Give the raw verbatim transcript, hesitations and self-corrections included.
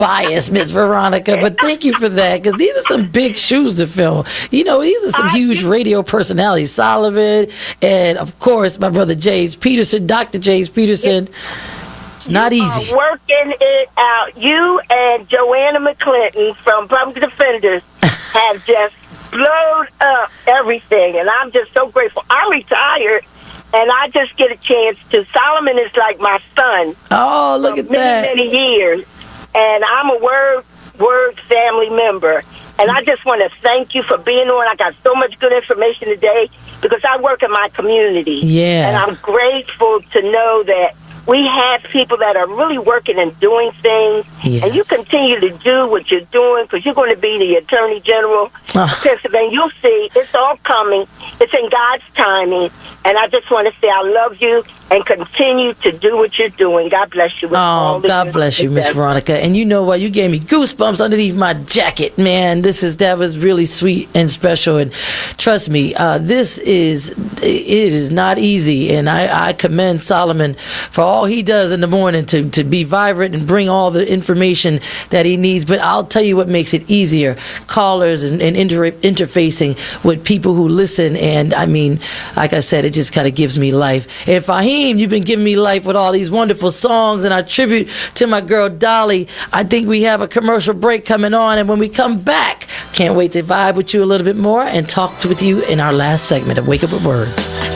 biased, Miss Veronica, but thank you for that, because these are some big shoes to fill. You know, these are some I, huge radio personalities. Solomon, and of course, my brother James Peterson, Doctor James Peterson. It's not you easy. Are working it out. You and Joanna McClinton from Public Defenders have just blown up everything, and I'm just so grateful. I'm retired, and I just get a chance to. Solomon is like my son. Oh, look at many, that. Many years, and I'm a Word Word family member. And I just want to thank you for being on. I got so much good information today because I work in my community. Yeah. And I'm grateful to know that we have people that are really working and doing things. Yes. And you continue to do what you're doing because you're going to be the Attorney General Oh. of Pennsylvania. You'll see. It's all coming. It's in God's timing. And I just want to say I love you and continue to do what you're doing. God bless you. With all Oh, the God good bless you, Miss success. Veronica. And you know what? You gave me goosebumps underneath my jacket, man. This is that was really sweet and special. And trust me, uh, this is it is not easy. And I, I commend Solomon for all he does in the morning to to be vibrant and bring all the information that he needs. But I'll tell you what makes it easier: callers and, and inter- interfacing with people who listen. And I mean, like I said, it just kind of gives me life. And Fahim, you've been giving me life with all these wonderful songs, and our tribute to my girl Dolly. I think we have a commercial break coming on, and when we come back, can't wait to vibe with you a little bit more and talk with you in our last segment of Wake Up with Word.